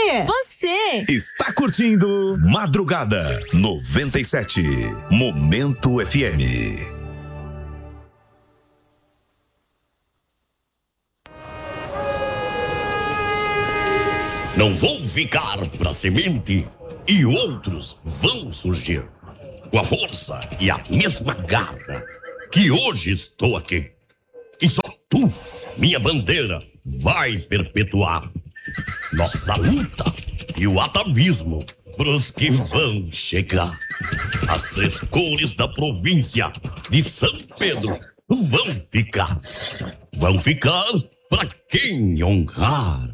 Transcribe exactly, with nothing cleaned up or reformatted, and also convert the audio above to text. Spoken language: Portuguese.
Você! Está curtindo Madrugada noventa e sete. Momento F M. Não vou ficar pra semente e outros vão surgir com a força e a mesma garra que hoje estou aqui. E só tu, minha bandeira, vai perpetuar nossa luta e o atavismo pros que vão chegar. As três cores da província de São Pedro vão ficar. Vão ficar pra quem honrar.